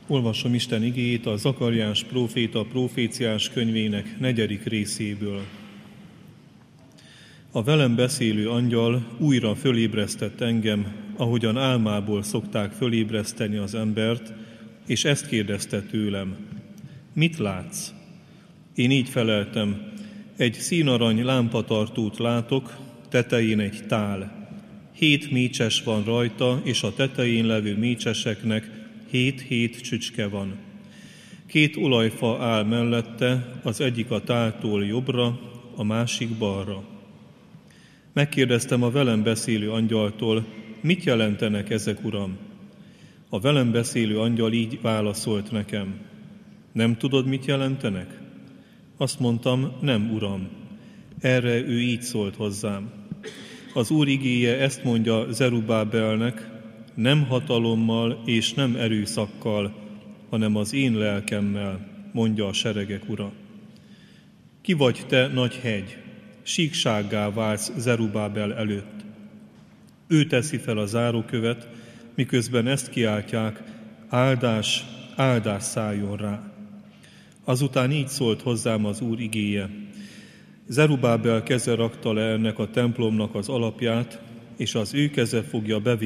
Olvasom Isten igéjét a Zakariás próféta proféciás könyvének 4. részéből. A velem beszélő angyal újra fölébresztett engem, ahogyan álmából szokták fölébreszteni az embert, és ezt kérdezte tőlem: mit látsz? Én így feleltem: egy színarany lámpatartót látok, tetején egy tál. 7 mécses van rajta, és a tetején levő mécseseknek 7 csücske van. 2 olajfa áll mellette, az egyik a táltól jobbra, a másik balra. Megkérdeztem a velem beszélő angyaltól: mit jelentenek ezek, Uram? A velem beszélő angyal így válaszolt nekem: nem tudod, mit jelentenek? Azt mondtam: nem, Uram. Erre ő így szólt hozzám: az Úr igéje ezt mondja Zerubábelnek: nem hatalommal és nem erőszakkal, hanem az én lelkemmel, mondja a seregek Ura. Ki vagy te, nagy hegy, síksággá válsz Zerubábel előtt. Ő teszi fel a zárókövet, miközben ezt kiáltják: áldás, áldás szálljon rá. Azután így szólt hozzám az Úr igéje: Zerubábel keze rakta le ennek a templomnak az alapját, és az ő keze fogja bevinni